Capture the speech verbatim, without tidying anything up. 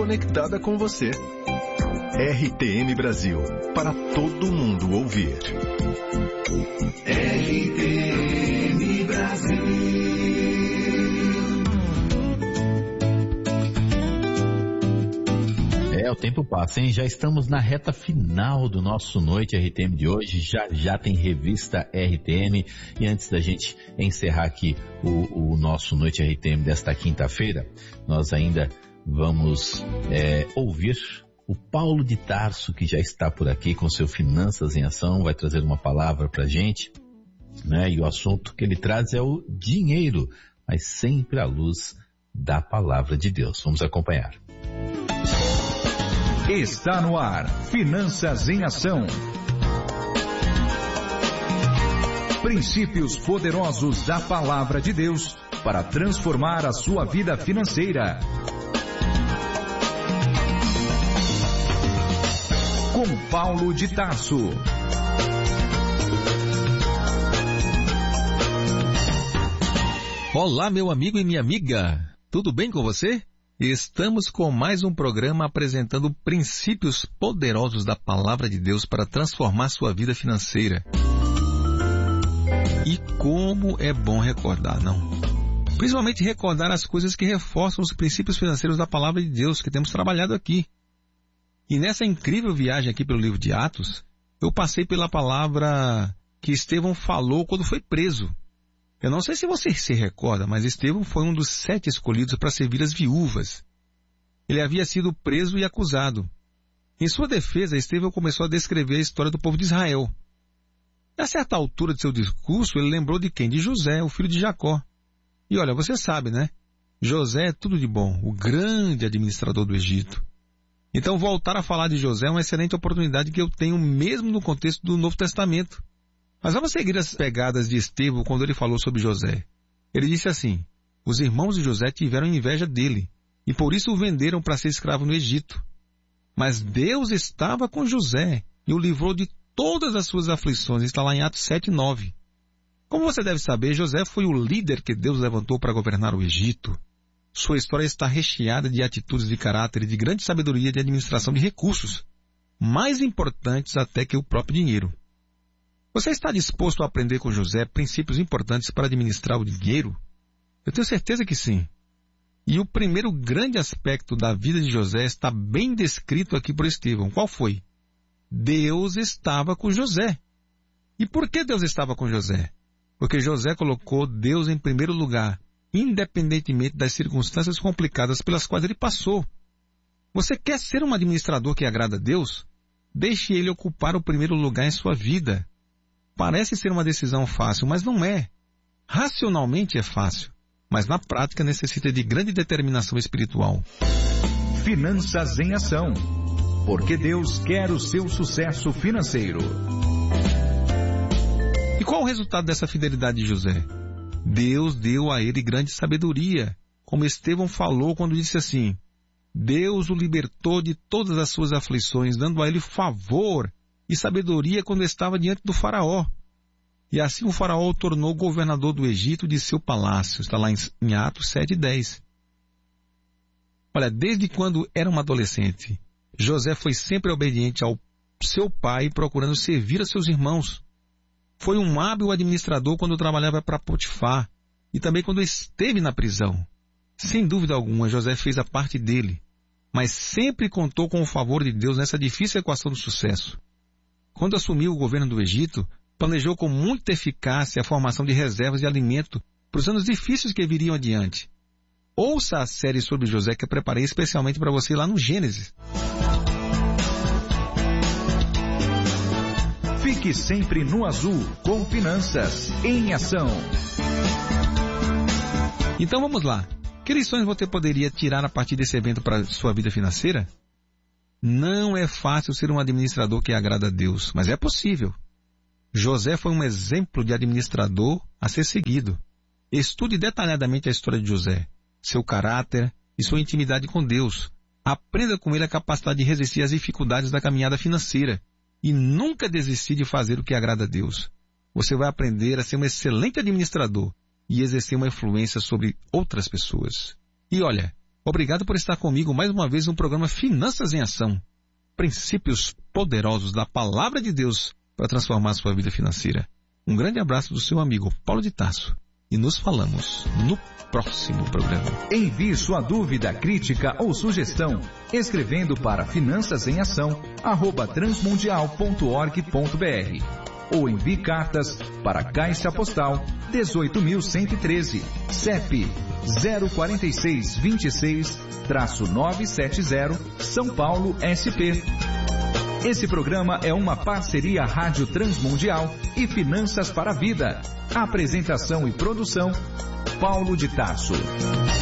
conectada com você. R T M Brasil, para todo mundo ouvir. R T M Brasil. É, o tempo passa, hein? Já estamos na reta final do nosso Noite R T M de hoje. Já já tem revista R T M. E antes da gente encerrar aqui o, o nosso Noite R T M desta quinta-feira, nós ainda vamos é, ouvir o Paulo de Tarso, que já está por aqui com seu Finanças em Ação, vai trazer uma palavra pra gente, né? E o assunto que ele traz é o dinheiro, mas sempre à luz da palavra de Deus. Vamos acompanhar. Está no ar, Finanças em Ação. Princípios poderosos da palavra de Deus para transformar a sua vida financeira. Com Paulo de Tarso. Olá, meu amigo e minha amiga. Tudo bem com você? Estamos com mais um programa apresentando princípios poderosos da palavra de Deus para transformar sua vida financeira. E como é bom recordar, não? Principalmente recordar as coisas que reforçam os princípios financeiros da palavra de Deus que temos trabalhado aqui. E nessa incrível viagem aqui pelo livro de Atos, eu passei pela palavra que Estevão falou quando foi preso. Eu não sei se você se recorda, mas Estevão foi um dos sete escolhidos para servir as viúvas. Ele havia sido preso e acusado. Em sua defesa, Estevão começou a descrever a história do povo de Israel. A certa altura de seu discurso, ele lembrou de quem? De José, o filho de Jacó. E olha, você sabe, né? José é tudo de bom, o grande administrador do Egito. Então, voltar a falar de José é uma excelente oportunidade que eu tenho mesmo no contexto do Novo Testamento. Mas vamos seguir as pegadas de Estevão quando ele falou sobre José. Ele disse assim: os irmãos de José tiveram inveja dele, e por isso o venderam para ser escravo no Egito. Mas Deus estava com José, e o livrou de todas as suas aflições. Está lá em Atos sete, nove. Como você deve saber, José foi o líder que Deus levantou para governar o Egito. Sua história está recheada de atitudes de caráter e de grande sabedoria de administração de recursos, mais importantes até que o próprio dinheiro. Você está disposto a aprender com José princípios importantes para administrar o dinheiro? Eu tenho certeza que sim. E o primeiro grande aspecto da vida de José está bem descrito aqui por Estevão. Qual foi? Deus estava com José. E por que Deus estava com José? Porque José colocou Deus em primeiro lugar, independentemente das circunstâncias complicadas pelas quais ele passou. Você quer ser um administrador que agrada a Deus? Deixe ele ocupar o primeiro lugar em sua vida. Parece ser uma decisão fácil, mas não é. Racionalmente é fácil, mas na prática necessita de grande determinação espiritual. Finanças em Ação. Porque Deus quer o seu sucesso financeiro. E qual o resultado dessa fidelidade de José? Deus deu a ele grande sabedoria, como Estevão falou quando disse assim: Deus o libertou de todas as suas aflições, dando a ele favor e sabedoria quando estava diante do faraó. E assim o faraó o tornou governador do Egito de seu palácio. Está lá em, em Atos sete, dez. Olha, desde quando era um adolescente, José foi sempre obediente ao seu pai, procurando servir a seus irmãos. Foi um hábil administrador quando trabalhava para Potifar e também quando esteve na prisão. Sem dúvida alguma, José fez a parte dele, mas sempre contou com o favor de Deus nessa difícil equação do sucesso. Quando assumiu o governo do Egito, planejou com muita eficácia a formação de reservas de alimento para os anos difíceis que viriam adiante. Ouça a série sobre José que eu preparei especialmente para você lá no Gênesis. Fique sempre no azul com Finanças em Ação. Então vamos lá. Que lições você poderia tirar a partir desse evento para a sua vida financeira? Não é fácil ser um administrador que agrada a Deus, mas é possível. José foi um exemplo de administrador a ser seguido. Estude detalhadamente a história de José, seu caráter e sua intimidade com Deus. Aprenda com ele a capacidade de resistir às dificuldades da caminhada financeira e nunca desistir de fazer o que agrada a Deus. Você vai aprender a ser um excelente administrador e exercer uma influência sobre outras pessoas. E olha, Obrigado por estar comigo mais uma vez no programa Finanças em Ação. Princípios poderosos da Palavra de Deus para transformar a sua vida financeira. Um grande abraço do seu amigo Paulo de Tarso. E nos falamos no próximo programa. Envie sua dúvida, crítica ou sugestão escrevendo para finanças em ação arroba transmundial ponto org ponto br ou envie cartas para Caixa Postal dezoito mil cento e treze, C E P zero quatro seis dois seis nove sete zero, São Paulo, S P. Esse programa é uma parceria Rádio Transmundial e Finanças para a Vida. Apresentação e produção, Paulo de Tarso.